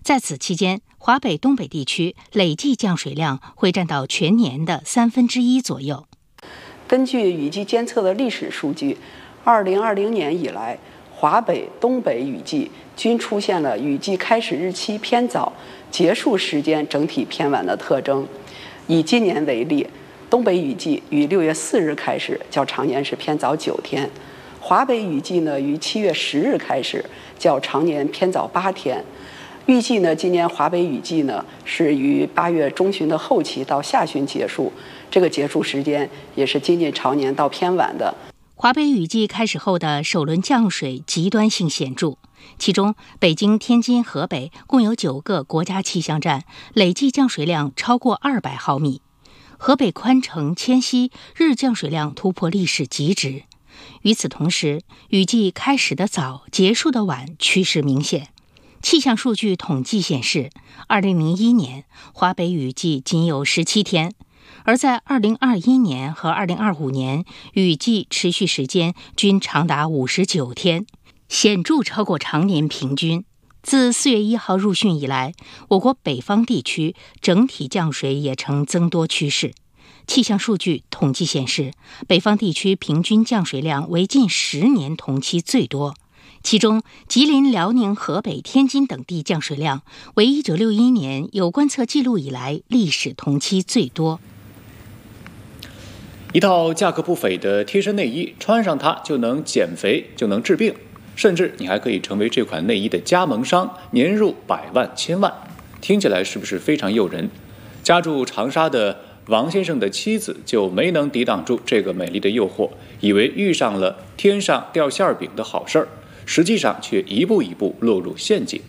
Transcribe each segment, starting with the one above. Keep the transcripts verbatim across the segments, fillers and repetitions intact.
在此期间，华北、东北地区累计降水量会占到全年的三分之一左右。 根据雨季监测的历史数据，二零二零年以来，华北、东北雨季均出现了雨季开始日期偏早、结束时间整体偏晚的特征。以今年为例，东北雨季于六月四日开始，较常年是偏早九天；华北雨季呢，于七月十日开始，较常年偏早八天。预计呢，今年华北雨季呢是于八月中旬的后期到下旬结束，这个结束时间也是接近常年到偏晚的。 华北雨季开始后的首轮降水极端性显著，其中北京、天津、河北共有九个国家气象站累计降水量超过二百毫米，河北宽城、迁西日降水量突破历史极值。与此同时，雨季开始的早，结束的晚趋势明显。气象数据统计显示，二零零一年华北雨季仅有十七天，而在二零二一年和二零二五年，雨季持续时间均长达五十九天，显著超过常年平均。自四月一号入汛以来，我国北方地区整体降水也呈增多趋势。气象数据统计显示，北方地区平均降水量为近十年同期最多。其中，吉林、辽宁、河北、天津等地降水量为一九六一年有观测记录以来历史同期最多。 一套价格不菲的贴身内衣，穿上它就能减肥，就能治病，甚至你还可以成为这款内衣的加盟商，年入百万、千万。听起来是不是非常诱人？家住长沙的王先生的妻子就没能抵挡住这个美丽的诱惑，以为遇上了天上掉馅饼的好事儿。实际上却一步一步落入陷阱。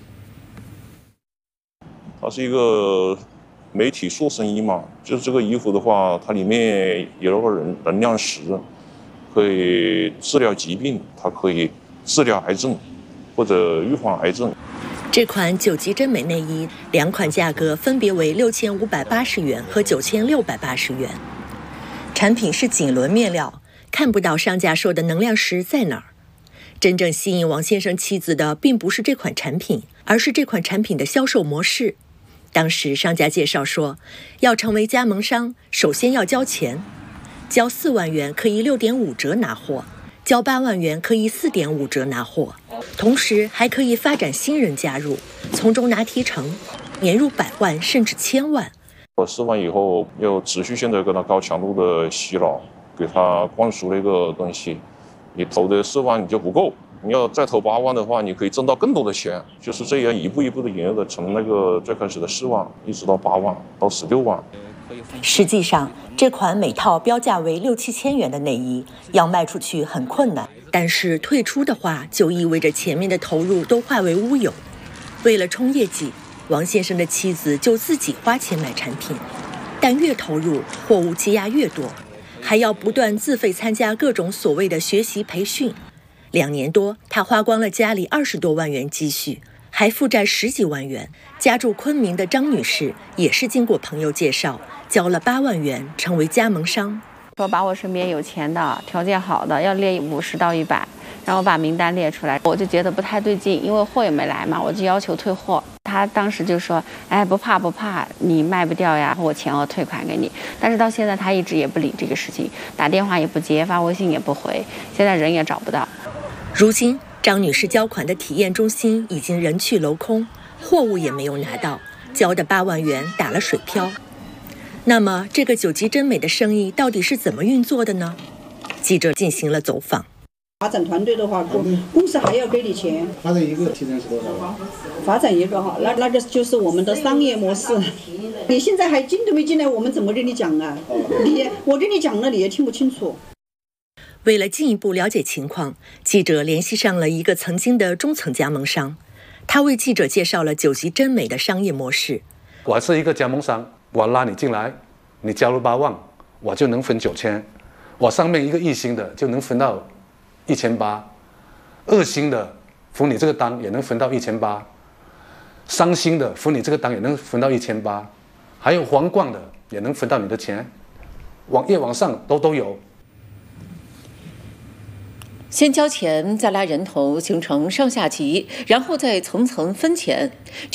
它是一个媒体塑身衣嘛，就是这个衣服的话，它里面有那个能能量石，可以治疗疾病，它可以治疗癌症或者预防癌症。 这款九级真美内衣，两款价格分别为六千五百八十元和九千六百八十元。产品是锦纶面料，看不到商家说的能量石在哪儿。真正吸引王先生妻子的并不是这款产品，而是这款产品的销售模式。当时商家介绍说，要成为加盟商，首先要交钱，交四万元可以六点五折拿货，交八万元可以四点五折拿货，同时还可以发展新人加入，从中拿提成，年入百万甚至千万。 我试完以后，要持续性的给他高强度的洗脑，给他灌输那个东西。你投的四万你就不够，你要再投八万的话，你可以挣到更多的钱。就是这样一步一步的引诱的，从那个最开始的四万，一直到八万，到十六万。 实际上，这款每套标价为六七千元的内衣，要卖出去很困难。但是退出的话，就意味着前面的投入都化为乌有。为了冲业绩，王先生的妻子就自己花钱买产品，但越投入，货物积压越多。还要不断自费参加各种所谓的学习培训，两年多，他花光了家里二十多万元积蓄，还负债十几万元。家住昆明的张女士也是经过朋友介绍，交了八万元成为加盟商。 说把我身边有钱的、条件好的要列五十到一百，然后把名单列出来，我就觉得不太对劲，因为货也没来嘛，我就要求退货。他当时就说：“哎，不怕不怕，你卖不掉呀，我钱我退款给你。”但是到现在他一直也不理这个事情，打电话也不接，发微信也不回，现在人也找不到。 如今张女士交款的体验中心已经人去楼空，货物也没有拿到，交的八万元打了水漂。那么这个九级真美的生意到底是怎么运作的呢？记者进行了走访。 发展团队的话，公公司还要给你钱。 发展一个提成是多少？ 发展一个哈，那那个就是我们的商业模式。你现在还进都没进来，我们怎么跟你讲啊？你我跟你讲了，你也听不清楚。 为了进一步了解情况，记者联系上了一个曾经的中层加盟商，他为记者介绍了九级真美的商业模式。 我是一个加盟商，我拉你进来，你交了八万，我就能分九千，我上面一个一星的就能分到一千八，二星的服你这个单也能分到一千八，三星的服你这个单也能分到一千八，还有皇冠的也能分到你的钱，往越往上都都有。 先交钱，再拉人头，形成上下级，然后再层层分钱。